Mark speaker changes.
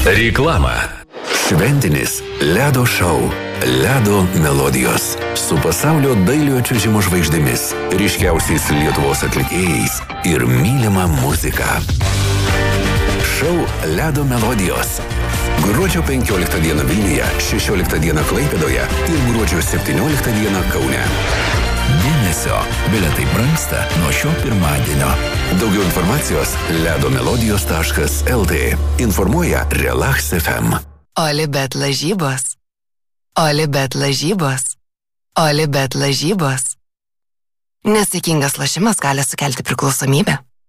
Speaker 1: Reklama.
Speaker 2: Šventinis ledo šou Ledo melodijos su pasaulio dailiojo čiuožimo žvaigždėmis, ryškiausiais Lietuvos atlikėjais ir mylima muzika. Šou Ledo melodijos. Gruodžio 15 dieną Vilniuje, 16 dieną Klaipėdoje ir gruodžio 17 dieną Kaune. Dėmesio, bilietai brangsta nuo šio pirmadienio. Daugiau informacijos ledomelodijos.lt. Informuoja Relax FM.
Speaker 3: Olibet lažybos. Olibet lažybos. Olibet lažybos. Nesaikingas lošimas gali sukelti priklausomybę.